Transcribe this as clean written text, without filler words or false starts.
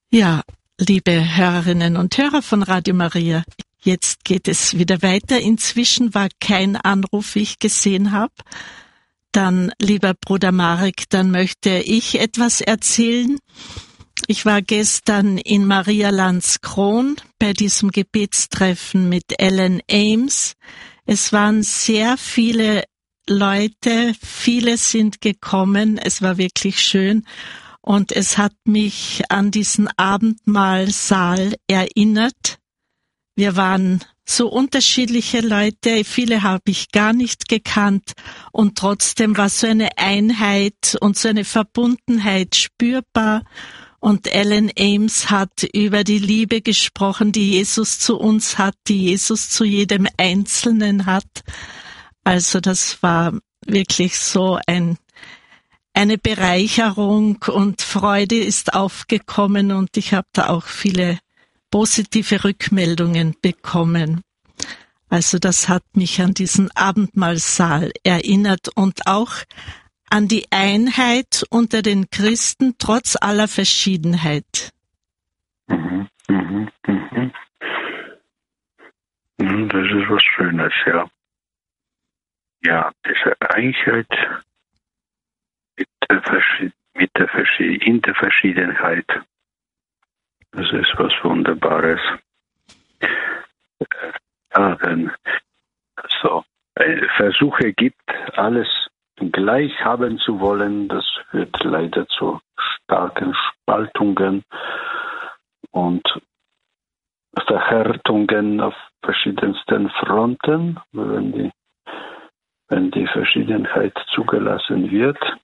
Ja, liebe Hörerinnen und Hörer von Radio Maria, jetzt geht es wieder weiter. Inzwischen war kein Anruf, wie ich gesehen habe. Dann, lieber Bruder Marek, dann möchte ich etwas erzählen. Ich war gestern in Maria Landskron bei diesem Gebetstreffen mit Ellen Ames. Es waren sehr viele Leute, viele sind gekommen. Es war wirklich schön. Und es hat mich an diesen Abendmahlsaal erinnert. Wir waren so unterschiedliche Leute, viele habe ich gar nicht gekannt und trotzdem war so eine Einheit und so eine Verbundenheit spürbar. Und Ellen Ames hat über die Liebe gesprochen, die Jesus zu uns hat, die Jesus zu jedem Einzelnen hat. Also das war wirklich so eine Bereicherung und Freude ist aufgekommen und ich habe da auch viele positive Rückmeldungen bekommen. Also das hat mich an diesen Abendmahlsaal erinnert und auch an die Einheit unter den Christen trotz aller Verschiedenheit. Mhm, mhm, mhm. Das ist was Schönes, ja. Ja, diese Einheit in der Verschiedenheit. Das ist was Wunderbares. Ja, wenn so Versuche gibt, alles gleich haben zu wollen, das führt leider zu starken Spaltungen und Verhärtungen auf verschiedensten Fronten, wenn die Verschiedenheit zugelassen wird.